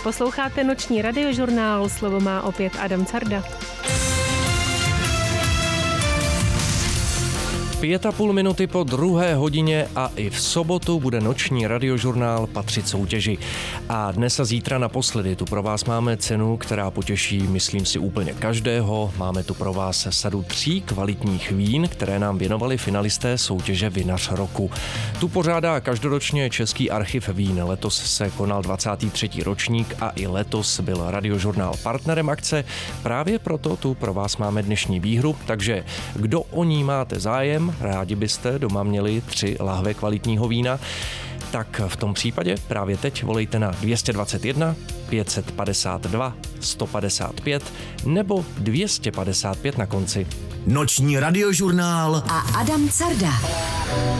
Posloucháte Noční radiožurnál, slovo má opět Adam Carda. 5,5 minuty po 2. hodině a i v sobotu bude Noční radiožurnál patřit soutěži. A dnes a zítra naposledy tu pro vás máme cenu, která potěší, myslím si, úplně každého. Máme tu pro vás sadu 3 kvalitních vín, které nám věnovali finalisté soutěže Vinař roku. Tu pořádá každoročně Český archiv vín. Letos se konal 23. ročník a i letos byl radiožurnál partnerem akce. Právě proto tu pro vás máme dnešní výhru, takže kdo o ní máte zájem, rádi byste doma měli 3 lahve kvalitního vína, tak v tom případě právě teď volejte na 221 552 155 nebo 255 na konci. Noční radiožurnál a Adam Carda.